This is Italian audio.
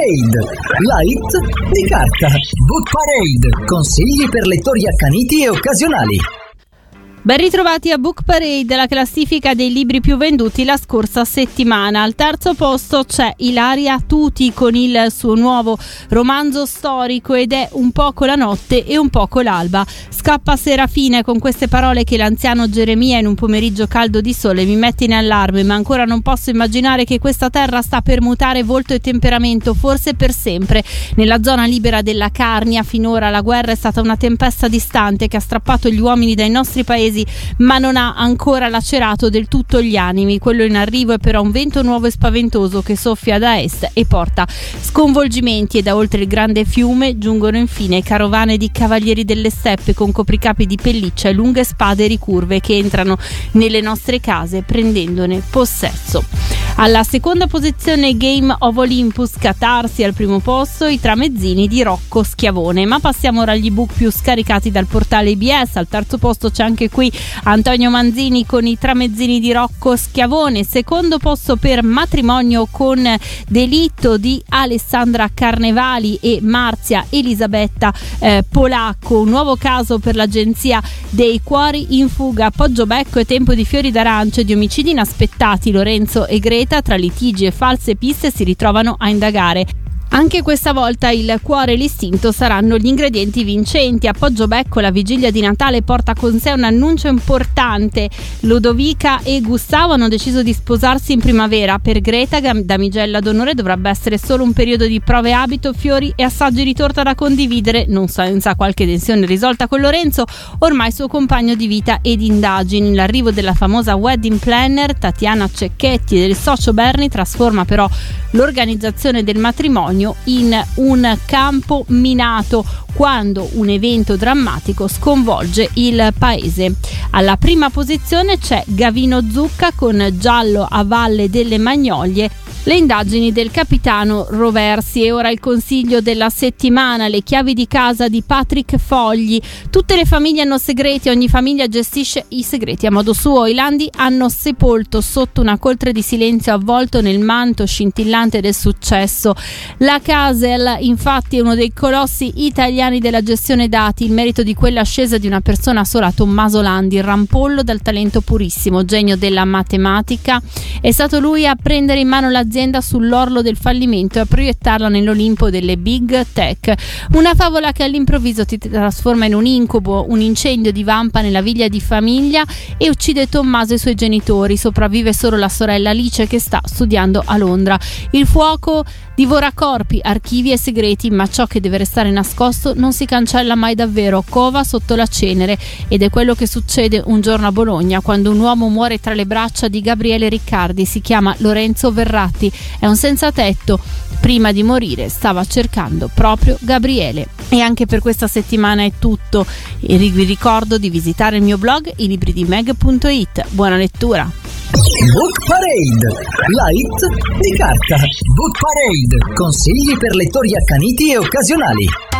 Parade, light di carta. Book Parade, consigli per lettori accaniti e occasionali. Ben ritrovati a Book Parade, la classifica dei libri più venduti la scorsa settimana. Al terzo posto c'è Ilaria Tuti con il suo nuovo romanzo storico ed è Un poco la notte e un poco l'alba. Scappa Serafine con queste parole che l'anziano Geremia in un pomeriggio caldo di sole mi mette in allarme, ma ancora non posso immaginare che questa terra sta per mutare volto e temperamento, forse per sempre. Nella zona libera della Carnia finora la guerra è stata una tempesta distante che ha strappato gli uomini dai nostri paesi, ma non ha ancora lacerato del tutto gli animi. Quello in arrivo è però un vento nuovo e spaventoso che soffia da est e porta sconvolgimenti, e da oltre il grande fiume giungono infine carovane di cavalieri delle steppe con copricapi di pelliccia e lunghe spade ricurve che entrano nelle nostre case prendendone possesso. Alla seconda posizione Game of Olympus, Catarsi. Al primo posto I tramezzini di Rocco Schiavone. Ma passiamo ora agli ebook più scaricati dal portale IBS. Al terzo posto c'è anche qui Antonio Manzini con I tramezzini di Rocco Schiavone. Secondo posto per Matrimonio con delitto di Alessandra Carnevali e Marzia Elisabetta Polacco. Un nuovo caso per l'agenzia dei cuori in fuga. Poggiobecco e tempo di fiori d'arancia, di omicidi inaspettati. Lorenzo e Greta, tra litigi e false piste, si ritrovano a indagare. Anche questa volta il cuore e l'istinto saranno gli ingredienti vincenti. A Poggiobecco la vigilia di Natale porta con sé un annuncio importante. Ludovica e Gustavo hanno deciso di sposarsi in primavera. Per Greta, damigella d'onore, dovrebbe essere solo un periodo di prove abito, fiori e assaggi di torta da condividere, non senza qualche tensione risolta con Lorenzo, ormai suo compagno di vita ed indagini. L'arrivo della famosa wedding planner Tatiana Cecchetti e del socio Berni trasforma però l'organizzazione del matrimonio in un campo minato quando un evento drammatico sconvolge il paese. Alla prima posizione c'è Gavino Zucca con Giallo a Valle delle Magnolie, le indagini del capitano Roversi. E ora il consiglio della settimana, Le chiavi di casa di Patrick Fogli. Tutte le famiglie hanno segreti, ogni famiglia gestisce i segreti a modo suo. I Landi hanno sepolto sotto una coltre di silenzio avvolto nel manto scintillante del successo. La Casel infatti è uno dei colossi italiani della gestione dati, il merito di quella ascesa di una persona sola, Tommaso Landi, il rampollo dal talento purissimo, genio della matematica. È stato lui a prendere in mano l'azienda sull'orlo del fallimento e a proiettarla nell'Olimpo delle big tech. Una favola che all'improvviso ti trasforma in un incubo. Un incendio divampa nella villa di famiglia e uccide Tommaso e i suoi genitori. Sopravvive solo la sorella Alice che sta studiando a Londra. Il fuoco divora corpi, archivi e segreti, ma ciò che deve restare nascosto non si cancella mai davvero. Cova sotto la cenere, ed è quello che succede un giorno a Bologna quando un uomo muore tra le braccia di Gabriele Riccardi. Si chiama Lorenzo Verratti, è un senza tetto. Prima di morire stava cercando proprio Gabriele. E anche per questa settimana è tutto. E vi ricordo di visitare il mio blog ilibridimeg.it. Buona lettura. Book Parade, light di carta. Book Parade, consigli per lettori accaniti e occasionali.